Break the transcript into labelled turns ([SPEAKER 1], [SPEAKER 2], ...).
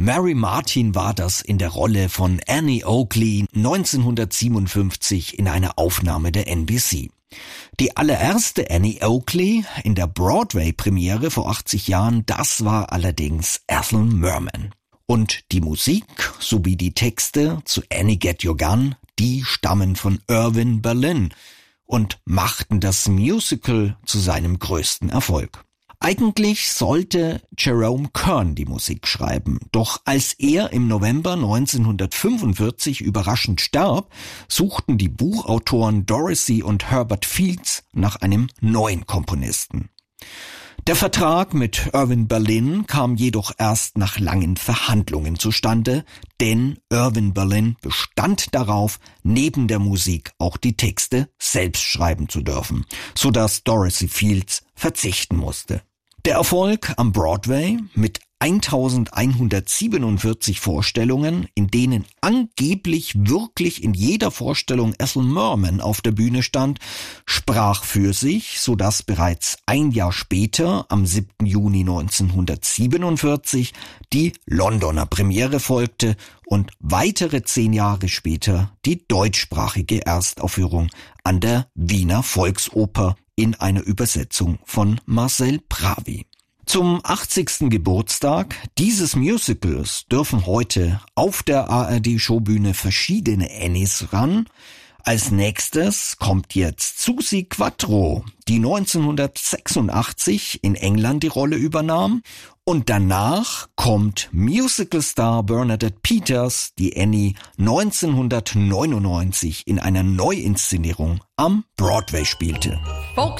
[SPEAKER 1] Mary Martin war das in der Rolle von Annie Oakley 1957 in einer Aufnahme der NBC. Die allererste Annie Oakley in der Broadway-Premiere vor 80 Jahren, das war allerdings Ethel Merman. Und die Musik sowie die Texte zu Annie Get Your Gun, die stammen von Irving Berlin und machten das Musical zu seinem größten Erfolg. Eigentlich sollte Jerome Kern die Musik schreiben, doch als er im November 1945 überraschend starb, suchten die Buchautoren Dorothy und Herbert Fields nach einem neuen Komponisten. Der Vertrag mit Irving Berlin kam jedoch erst nach langen Verhandlungen zustande, denn Irving Berlin bestand darauf, neben der Musik auch die Texte selbst schreiben zu dürfen, sodass Dorothy Fields verzichten musste. Der Erfolg am Broadway mit 1147 Vorstellungen, in denen angeblich wirklich in jeder Vorstellung Ethel Merman auf der Bühne stand, sprach für sich, sodass bereits ein Jahr später, am 7. Juni 1947, die Londoner Premiere folgte und weitere 10 Jahre später die deutschsprachige Erstaufführung an der Wiener Volksoper in einer Übersetzung von Marcel Pravi. Zum 80. Geburtstag dieses Musicals dürfen heute auf der ARD-Showbühne verschiedene Annies ran. Als nächstes kommt jetzt Suzi Quatro, die 1986 in England die Rolle übernahm. Und danach kommt Musicalstar Bernadette Peters, die Annie 1999 in einer Neuinszenierung am Broadway spielte.